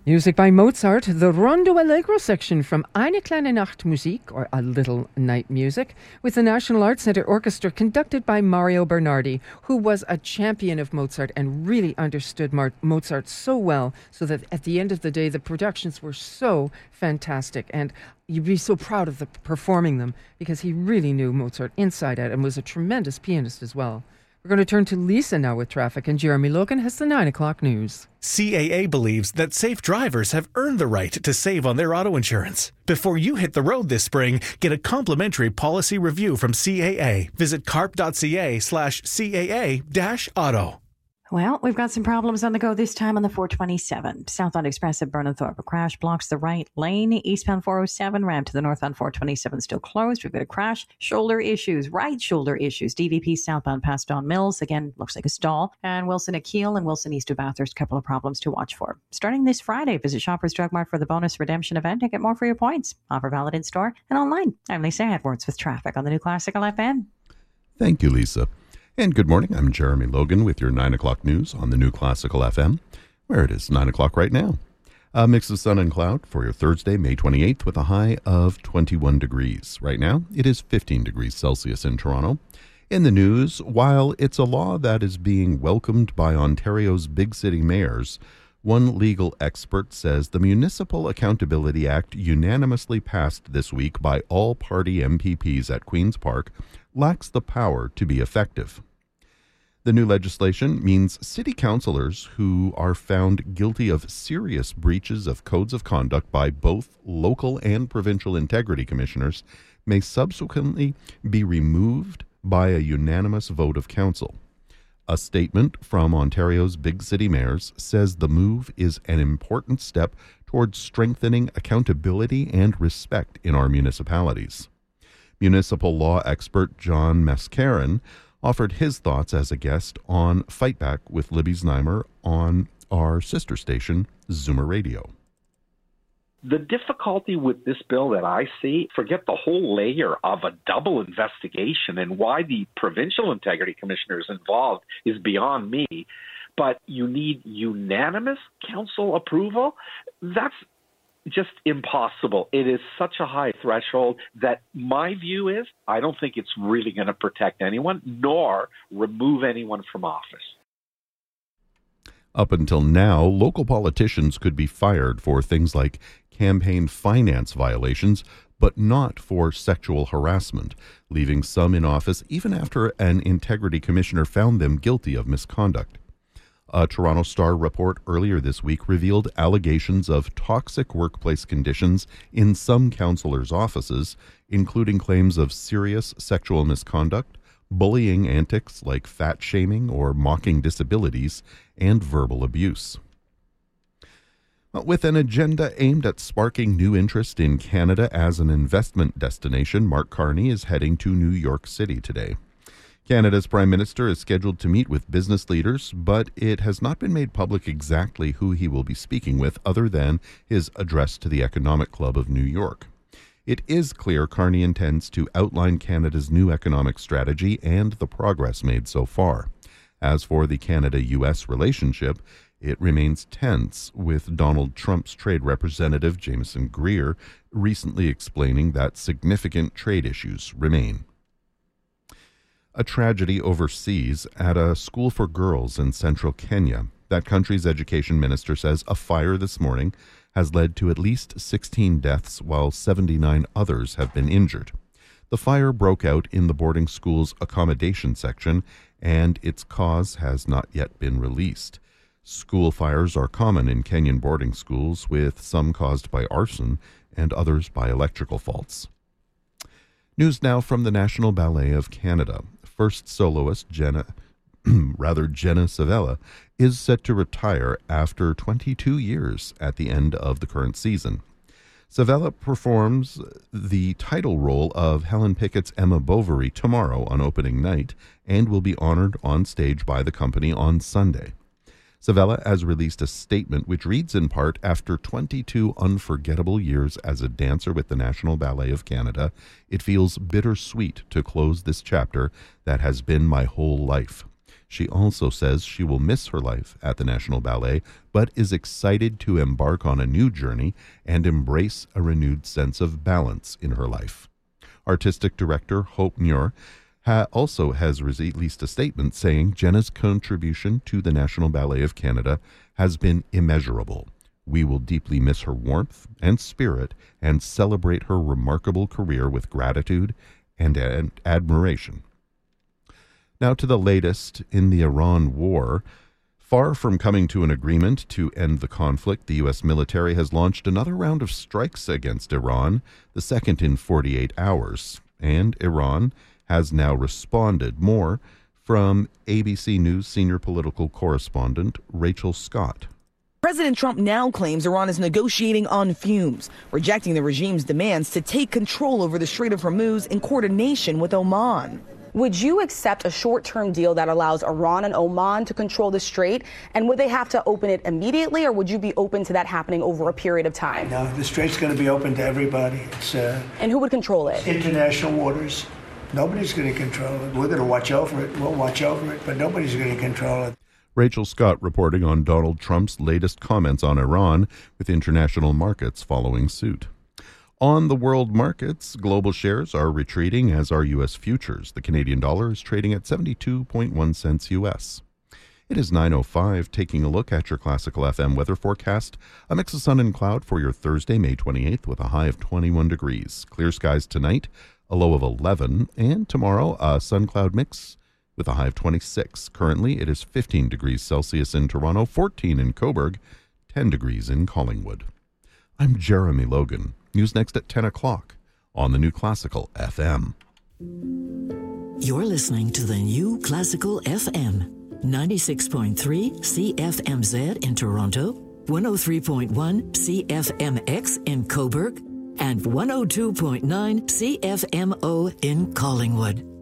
Music by Mozart, the Rondo Allegro section from Eine kleine Nachtmusik, or A Little Night Music, with the National Arts Centre Orchestra conducted by Mario Bernardi, who was a champion of Mozart and really understood Mozart so well, so that at the end of the day, the productions were so fantastic, and you'd be so proud of performing them, because he really knew Mozart inside out and was a tremendous pianist as well. We're going to turn to Lisa now with traffic, and Jeremy Logan has the 9 o'clock news. CAA believes that safe drivers have earned the right to save on their auto insurance. Before you hit the road this spring, get a complimentary policy review from CAA. Visit carp.ca/CAA-auto. Well, we've got some problems on the go this time on the 427. Southbound Express at Burnhamthorpe. A crash blocks the right lane. Eastbound 407 ramp to the northbound 427 still closed. We've got a crash. Shoulder issues. Right shoulder issues. DVP southbound past Don Mills. Again, looks like a stall. And Wilson at Keele and Wilson east of Bathurst. Couple of problems to watch for. Starting this Friday, visit Shoppers Drug Mart for the bonus redemption event and get more for your points. Offer valid in store and online. I'm Lisa Edwards with traffic on the New Classical FM. Thank you, Lisa. And good morning, I'm Jeremy Logan with your 9 o'clock news on the New Classical FM, where it is 9 o'clock right now. A mix of sun and cloud for your Thursday, May 28th, with a high of 21 degrees. Right now, it is 15 degrees Celsius in Toronto. In the news, while it's a law that is being welcomed by Ontario's big city mayors, one legal expert says the Municipal Accountability Act, unanimously passed this week by all party MPPs at Queen's Park, lacks the power to be effective. The new legislation means city councillors who are found guilty of serious breaches of codes of conduct by both local and provincial integrity commissioners may subsequently be removed by a unanimous vote of council. A statement from Ontario's big city mayors says the move is an important step towards strengthening accountability and respect in our municipalities. Municipal law expert John Mascarin offered his thoughts as a guest on Fight Back with Libby Znaimer on our sister station, Zoomer Radio. The difficulty with this bill that I see, forget the whole layer of a double investigation and why the provincial integrity commissioner is involved is beyond me, but you need unanimous council approval. That's just impossible. It is such a high threshold that my view is I don't think it's really going to protect anyone nor remove anyone from office. Up until now, local politicians could be fired for things like campaign finance violations, but not for sexual harassment, leaving some in office even after an integrity commissioner found them guilty of misconduct. A Toronto Star report earlier this week revealed allegations of toxic workplace conditions in some councillors' offices, including claims of serious sexual misconduct, bullying antics like fat-shaming or mocking disabilities, and verbal abuse. With an agenda aimed at sparking new interest in Canada as an investment destination, Mark Carney is heading to New York City today. Canada's Prime Minister is scheduled to meet with business leaders, but it has not been made public exactly who he will be speaking with other than his address to the Economic Club of New York. It is clear Carney intends to outline Canada's new economic strategy and the progress made so far. As for the Canada-U.S. relationship, it remains tense, with Donald Trump's trade representative, Jameson Greer, recently explaining that significant trade issues remain. A tragedy overseas at a school for girls in central Kenya. That country's education minister says a fire this morning has led to at least 16 deaths, while 79 others have been injured. The fire broke out in the boarding school's accommodation section, and its cause has not yet been released. School fires are common in Kenyan boarding schools, with some caused by arson and others by electrical faults. News now from the National Ballet of Canada. First soloist Jenna Savella is set to retire after 22 years at the end of the current season. Savella performs the title role of Helen Pickett's Emma Bovary tomorrow on opening night and will be honored on stage by the company on Sunday. Savella has released a statement which reads in part, "After 22 unforgettable years as a dancer with the National Ballet of Canada, it feels bittersweet to close this chapter that has been my whole life." She also says she will miss her life at the National Ballet, but is excited to embark on a new journey and embrace a renewed sense of balance in her life. Artistic director Hope Muir also has released a statement saying Jenna's contribution to the National Ballet of Canada has been immeasurable. We will deeply miss her warmth and spirit and celebrate her remarkable career with gratitude and admiration. Now to the latest in the Iran war. Far from coming to an agreement to end the conflict, the U.S. military has launched another round of strikes against Iran, the second in 48 hours. And Iran has now responded. More from ABC News senior political correspondent Rachel Scott. President Trump now claims Iran is negotiating on fumes, rejecting the regime's demands to take control over the Strait of Hormuz in coordination with Oman. Would you accept a short-term deal that allows Iran and Oman to control the strait? And would they have to open it immediately, or would you be open to that happening over a period of time? No, the strait's going to be open to everybody. And who would control it? International waters. Nobody's going to control it. We're going to watch over it. We'll watch over it, but nobody's going to control it. Rachel Scott reporting on Donald Trump's latest comments on Iran, with international markets following suit. On the world markets, global shares are retreating, as are U.S. futures. The Canadian dollar is trading at 72.1 cents U.S. It is 9:05, taking a look at your Classical FM weather forecast. A mix of sun and cloud for your Thursday, May 28th, with a high of 21 degrees. Clear skies tonight, a low of 11, and tomorrow a sun-cloud mix with a high of 26. Currently, it is 15 degrees Celsius in Toronto, 14 in Cobourg, 10 degrees in Collingwood. I'm Jeremy Logan. News next at 10 o'clock on the New Classical FM. You're listening to the New Classical FM, 96.3 CFMZ in Toronto, 103.1 CFMX in Cobourg, and 102.9 CFMO in Collingwood.